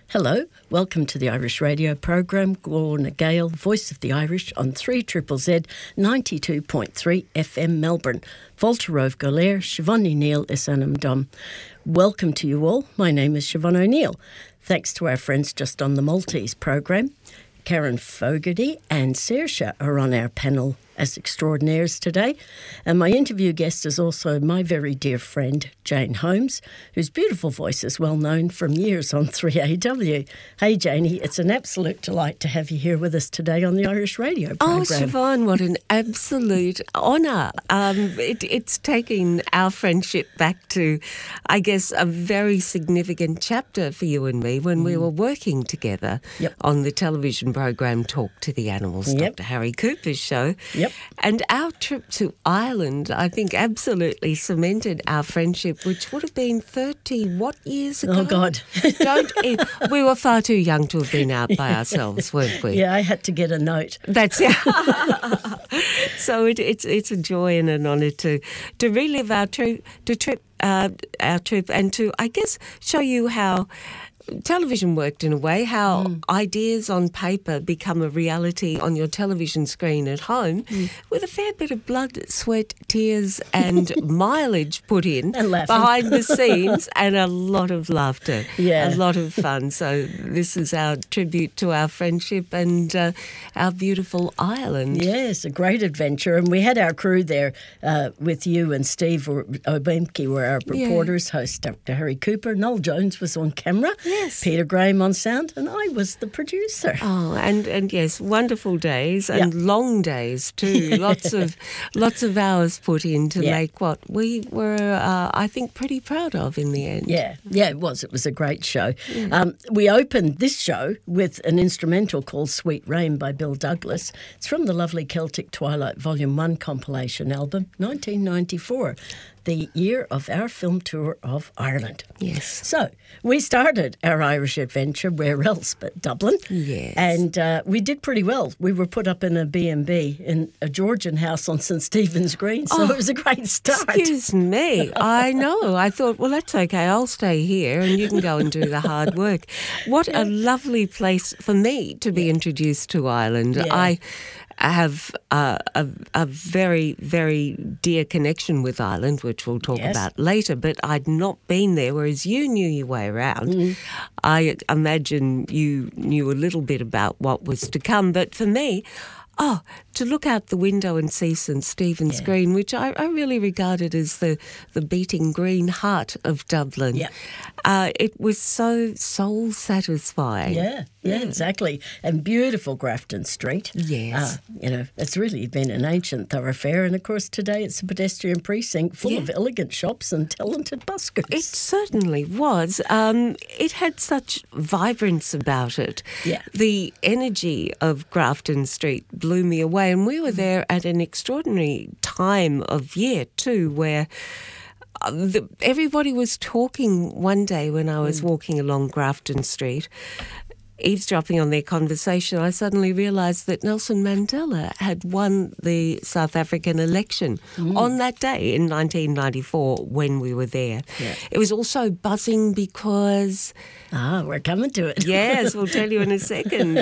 Hello, welcome to the Irish radio programme, Gorna Gale, Voice of the Irish on 3ZZZ 92.3 FM Melbourne. Volta Rove Golair, Siobhan O'Neill is Anam Dom. Welcome to you all. My name is Siobhan O'Neill. Thanks to our friends just on the Maltese programme. Karen Fogarty and Saoirse are on our panel as extraordinaires today. And my interview guest is also my very dear friend, Jane Holmes, whose beautiful voice is well known from years on 3AW. Hey, Janie, it's an absolute delight to have you here with us today on the Irish radio programme. Oh, Siobhan, what an absolute honour. It's taking our friendship back to, I guess, a very significant chapter for you and me when we were working together on the television programme Talk to the Animals, Dr. Harry Cooper's show. And our trip to Ireland, I think, absolutely cemented our friendship, which would have been 30 years ago? Oh, God. We were far too young to have been out by ourselves, weren't we? Yeah, I had to get a note. That's it. So it's a joy and an honour to relive our trip and to, I guess, show you how television worked in a way, how ideas on paper become a reality on your television screen at home with a fair bit of blood, sweat, tears and mileage put in behind the scenes and a lot of laughter, a lot of fun. So this is our tribute to our friendship and our beautiful Ireland. Yes, a great adventure. And we had our crew there with you and Steve Obemke were our reporters, host Dr. Harry Cooper. Noel Jones was on camera. Yes. Peter Graham on sound, and I was the producer. Oh, and yes, wonderful days and long days too. Lots of hours put in to make what we were, I think, pretty proud of in the end. Yeah, it was. It was a great show. We opened this show with an instrumental called Sweet Rain by Bill Douglas. It's from the lovely Celtic Twilight Volume 1 compilation album, 1994. The year of our film tour of Ireland. Yes. So we started our Irish adventure where else but Dublin. Yes. And we did pretty well. We were put up in a B&B in a Georgian house on St Stephen's Green, so it was a great start. Excuse me. I know. I thought, well, that's okay. I'll stay here and you can go and do the hard work. What a lovely place for me to be introduced to Ireland. I have a very, very dear connection with Ireland, which we'll talk about later, but I'd not been there, whereas you knew your way around. I imagine you knew a little bit about what was to come, but for me, to look out the window and see St Stephen's Green, which I really regarded as the beating green heart of Dublin. It was so soul-satisfying. Yeah, exactly. And beautiful Grafton Street. Yes. It's really been an ancient thoroughfare, and of course today it's a pedestrian precinct full of elegant shops and talented buskers. It certainly was. It had such vibrance about it. Yeah. The energy of Grafton Street blew me away, and we were there at an extraordinary time of year too, where everybody was talking one day when I was walking along Grafton Street, eavesdropping on their conversation. I suddenly realised that Nelson Mandela had won the South African election on that day in 1994 when we were there. Yeah. It was also buzzing because... we're coming to it. Yes, we'll tell you in a second.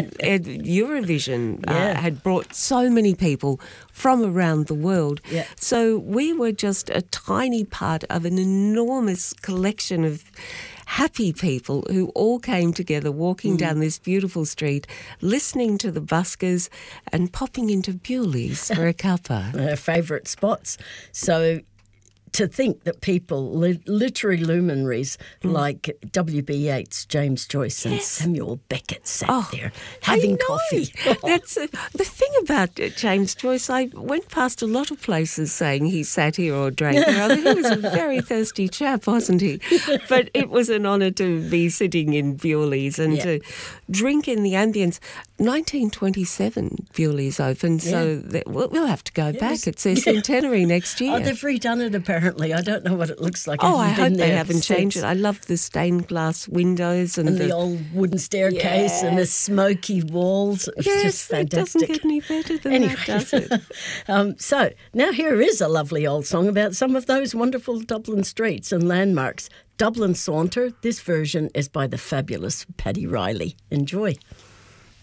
Eurovision had brought so many people from around the world. Yeah. So we were just a tiny part of an enormous collection of happy people who all came together walking down this beautiful street, listening to the buskers and popping into Bewley's for a cuppa. Our favourite spots. So to think that people, literary luminaries like W.B. Yeats, James Joyce and Samuel Beckett sat there having coffee. That's the thing about James Joyce. I went past a lot of places saying he sat here or drank here. I mean, he was a very thirsty chap, wasn't he? But it was an honour to be sitting in Bewley's and to drink in the ambience. 1927, Bewley's opened, so we'll have to go back. It's their centenary next year. Oh, they've redone it apparently. I don't know what it looks like. I hope they haven't changed it. I love the stained glass windows and the old wooden staircase and the smoky walls. It's just fantastic. It doesn't get any better than that, does it? So now here is a lovely old song about some of those wonderful Dublin streets and landmarks. Dublin Saunter. This version is by the fabulous Paddy Riley. Enjoy.